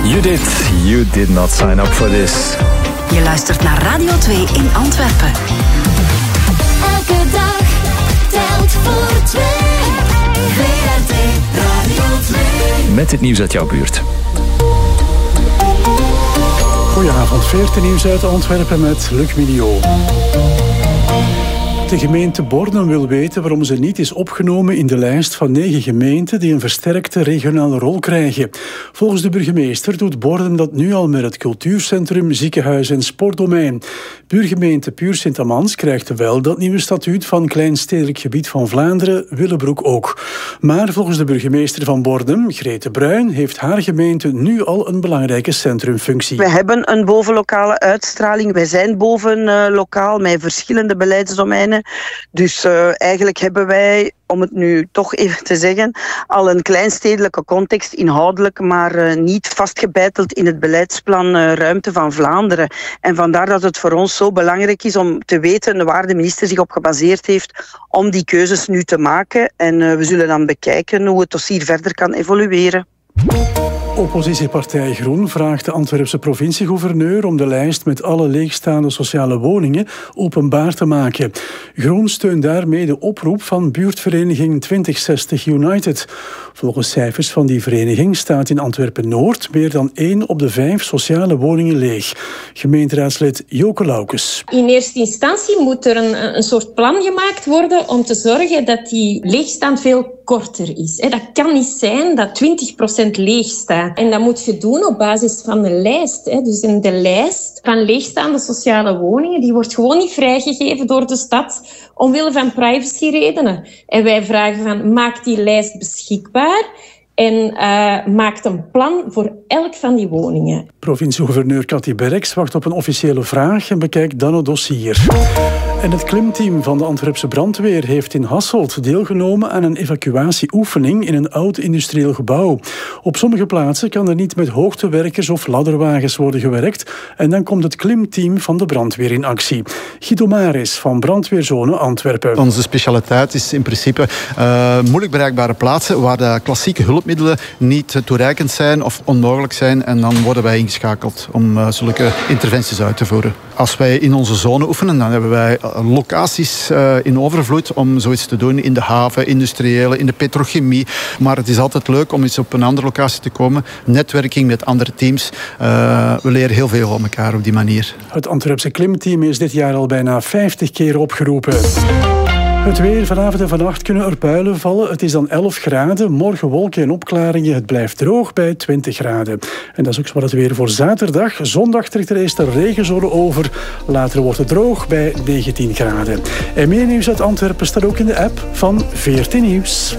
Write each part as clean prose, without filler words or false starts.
You did not sign up for this. Je luistert naar Radio 2 in Antwerpen. Elke dag telt voor 2. VRT Radio 2. Met het nieuws uit jouw buurt. Goedenavond, 14 nieuws uit Antwerpen met Luc Mignot. De gemeente Bornem wil weten waarom ze niet is opgenomen in de lijst van 9 gemeenten die een versterkte regionale rol krijgen. Volgens de burgemeester doet Bornem dat nu al met het cultuurcentrum, ziekenhuis en sportdomein. Buurgemeente Puur-Sint-Amans krijgt wel dat nieuwe statuut van Kleinstedelijk Gebied van Vlaanderen, Willebroek ook. Maar volgens de burgemeester van Bornem, Grete Bruin, heeft haar gemeente nu al een belangrijke centrumfunctie. We hebben een bovenlokale uitstraling. Wij zijn bovenlokaal met verschillende beleidsdomeinen. Dus eigenlijk hebben wij, om het nu toch even te zeggen, al een kleinstedelijke context inhoudelijk, maar niet vastgebeiteld in het beleidsplan Ruimte van Vlaanderen. En vandaar dat het voor ons zo belangrijk is om te weten waar de minister zich op gebaseerd heeft om die keuzes nu te maken. En we zullen dan bekijken hoe het dossier verder kan evolueren. Oppositiepartij Groen vraagt de Antwerpse provinciegouverneur om de lijst met alle leegstaande sociale woningen openbaar te maken. Groen steunt daarmee de oproep van buurtvereniging 2060 United. Volgens cijfers van die vereniging staat in Antwerpen-Noord meer dan 1 op de 5 sociale woningen leeg. Gemeenteraadslid Joke Laukes. In eerste instantie moet er een soort plan gemaakt worden om te zorgen dat die leegstand veel korter is. Dat kan niet zijn dat 20% leeg staat. En dat moet je doen op basis van een lijst. Dus in de lijst van leegstaande sociale woningen, die wordt gewoon niet vrijgegeven door de stad omwille van privacyredenen. En wij vragen van, maak die lijst beschikbaar en maakt een plan voor elk van die woningen. Provinciegouverneur Cathy Berks wacht op een officiële vraag en bekijkt dan het dossier. En het klimteam van de Antwerpse brandweer heeft in Hasselt deelgenomen aan een evacuatieoefening in een oud industrieel gebouw. Op sommige plaatsen kan er niet met hoogtewerkers of ladderwagens worden gewerkt en dan komt het klimteam van de brandweer in actie. Guido Maris van Brandweerzone Antwerpen. Onze specialiteit is in principe moeilijk bereikbare plaatsen waar de klassieke hulpmiddelen niet toereikend zijn of onmogelijk zijn en dan worden wij ingeschakeld om zulke interventies uit te voeren. Als wij in onze zone oefenen, dan hebben wij locaties in overvloed om zoiets te doen in de haven, industriële, in de petrochemie. Maar het is altijd leuk om eens op een andere locatie te komen. Netwerking met andere teams. We leren heel veel van elkaar op die manier. Het Antwerpse klimteam is dit jaar al bijna 50 keer opgeroepen. Het weer, vanavond en vannacht kunnen er buien vallen. Het is dan 11 graden. Morgen wolken en opklaringen. Het blijft droog bij 20 graden. En dat is ook wat het weer voor zaterdag. Zondag trekt er eerst een regenzone over. Later wordt het droog bij 19 graden. En meer nieuws uit Antwerpen staat ook in de app van 14 Nieuws.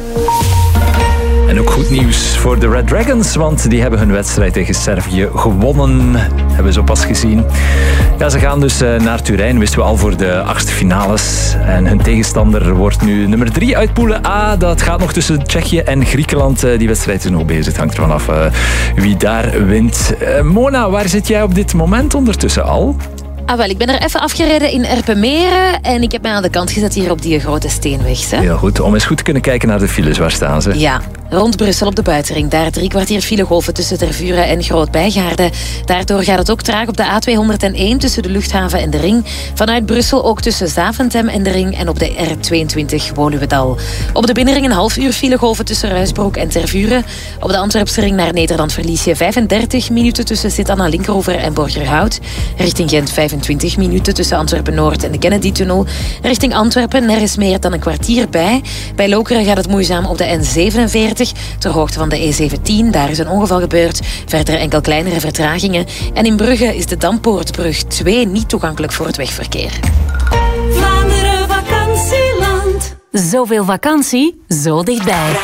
En ook goed nieuws voor de Red Dragons, want die hebben hun wedstrijd tegen Servië gewonnen. Hebben we zo pas gezien. Ja, ze gaan dus naar Turijn, wisten we al, voor de 8e finales. En hun tegenstander wordt nu nummer 3 uit Poelen A. Dat gaat nog tussen Tsjechië en Griekenland. Die wedstrijd is nog bezig. Het hangt ervan af wie daar wint. Mona, waar zit jij op dit moment ondertussen al? Ah, wel, ik ben er even afgereden in Erpenmeren en ik heb mij aan de kant gezet hier op die grote steenweg. Hè? Heel goed, om eens goed te kunnen kijken naar de files. Waar staan ze? Ja, rond Brussel op de buitenring. Daar 3 kwartier filegolven tussen Tervuren en Groot-Bijgaarde. Daardoor gaat het ook traag op de A201 tussen de luchthaven en de ring. Vanuit Brussel ook tussen Zaventem en de ring en op de R22 Woluwedal. Op de binnenring een half uur filegolven tussen Ruisbroek en Tervuren. Op de Antwerpse ring naar Nederland verlies je 35 minuten tussen Sint-Anna-Linkeroever en Borgerhout. Richting Gent 25 minuten tussen Antwerpen-Noord en de Kennedy-tunnel. Richting Antwerpen, er is meer dan een kwartier bij. Bij Lokeren gaat het moeizaam op de N47, ter hoogte van de E17. Daar is een ongeval gebeurd. Verder enkel kleinere vertragingen. En in Brugge is de Dampoortbrug 2 niet toegankelijk voor het wegverkeer. Vlaanderen vakantieland. Zoveel vakantie, zo dichtbij.